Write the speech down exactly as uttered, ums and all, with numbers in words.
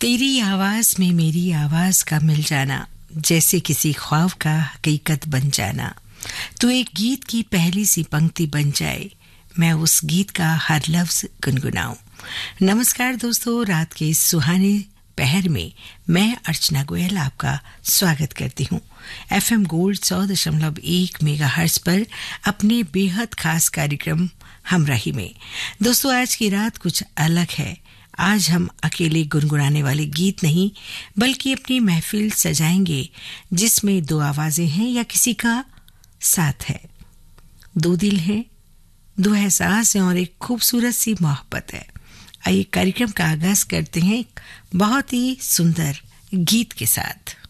तेरी आवाज में मेरी आवाज का मिल जाना, जैसे किसी ख्वाब का हकीकत बन जाना। तू एक गीत की पहली सी पंक्ति बन जाए, मैं उस गीत का हर लफ्ज गुनगुनाऊं। नमस्कार दोस्तों, रात के इस सुहाने पहर में मैं अर्चना गोयल आपका स्वागत करती हूँ एफएम गोल्ड सौ दशमलव एक मेगाहर्ट्ज पर अपने बेहद खास कार्यक्रम हमराही में। दोस्तों, आज की रात कुछ अलग है। आज हम अकेले गुनगुनाने वाले गीत नहीं, बल्कि अपनी महफिल सजाएंगे जिसमें दो आवाजें हैं या किसी का साथ है, दो दिल हैं, दो एहसास हैं और एक खूबसूरत सी मोहब्बत है। आइए कार्यक्रम का आगाज करते हैं एक बहुत ही सुंदर गीत के साथ।